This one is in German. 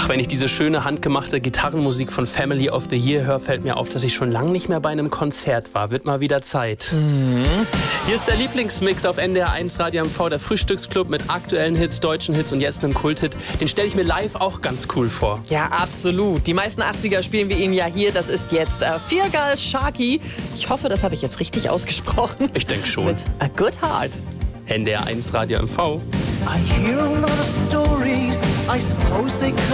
Ach, wenn ich diese schöne handgemachte Gitarrenmusik von Family of the Year höre, fällt mir auf, dass ich schon lange nicht mehr bei einem Konzert war. Wird mal wieder Zeit. Hier ist der Lieblingsmix auf NDR 1 Radio MV, der Frühstücksclub mit aktuellen Hits, deutschen Hits und jetzt einem Kulthit. Den stelle ich mir live auch ganz cool vor. Ja, absolut. Die meisten 80er spielen wir Ihnen ja hier. Das ist jetzt Firgal Sharkey. Ich hoffe, das habe ich jetzt richtig ausgesprochen. Ich denke schon. Mit A Good Heart. NDR 1 Radio MV. I hear a lot of stories, I suppose they could